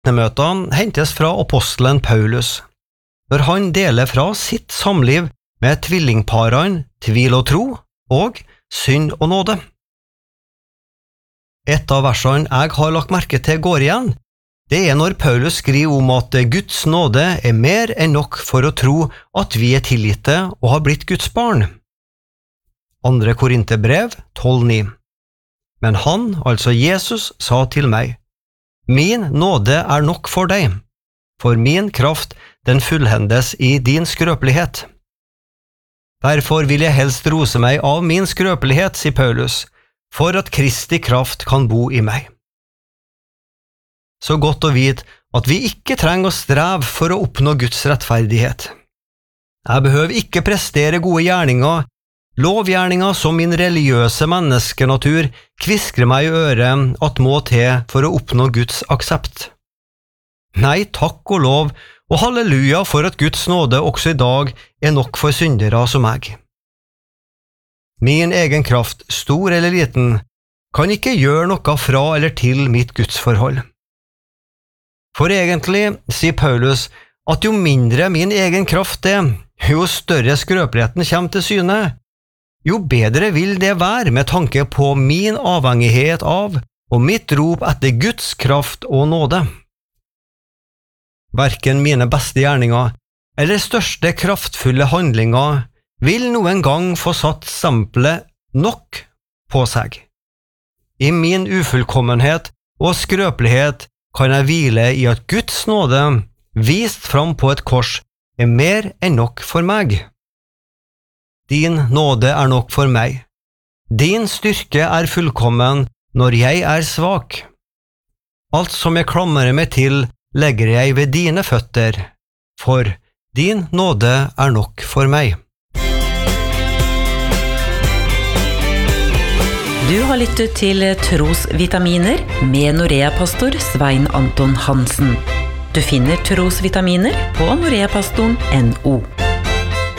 vitnemøtene hentes fra apostelen Paulus, når han deler fra sitt samliv med tvillingparene tvil og tro og synd og nåde. Et av versene jeg har lagt merke til går igjen, det når Paulus skriver om at Guds nåde mer enn nok for å tro at vi tilgitte og har blitt Guds barn. 2. Korinterbrev 12,9. Men han, altså Jesus, sa til meg, «Min nåde nok for deg, for min kraft den fullhendes i din skrøpelighet.» Derfor vil jeg helst rose meg av min skrøpelighet, sier Paulus, for at Kristi kraft kan bo i meg. Så godt å vite at vi ikke trenger å streve for å oppnå Guds rettferdighet. Jeg behøver ikke prestere gode gjerninger, lovgjerninger som min religiøse menneskenatur kviskrer meg i øret at må til for å oppnå Guds aksept. Nei, takk og lov og halleluja for at Guds nåde også i dag nok for syndere som meg. Min egen kraft, stor eller liten, kan ikke gjøre noe fra eller til mitt gudsforhold. For egentlig, sier Paulus, at jo mindre min egen kraft jo større skrøpeligheten kommer til syne, jo bedre vil det være med tanke på min avhengighet av og mitt rop etter Guds kraft og nåde. Hverken mine beste gjerninger eller største kraftfulle handlinger vil noen gang få satt stempelet nok på seg. I min ufullkommenhet og skrøpelighet kan jeg hvile i at Guds nåde, vist fram på et kors, mer enn nok for meg. Din nåde nok for meg. Din styrke fullkommen når jeg svak. Alt som jeg klamrer meg til, legger jeg ved dine føtter, for din nåde nok for meg. Du har lyttet til Trosvitaminer med Norea-pastor Svein Anton Hansen. Du finner Trosvitaminer på noreapastoren.no.